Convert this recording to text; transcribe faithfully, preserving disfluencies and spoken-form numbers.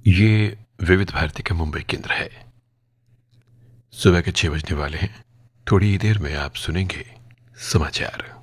ये विविध भारती का मुंबई केंद्र है। सुबह के छह बजने वाले हैं। थोड़ी ही देर में आप सुनेंगे समाचार।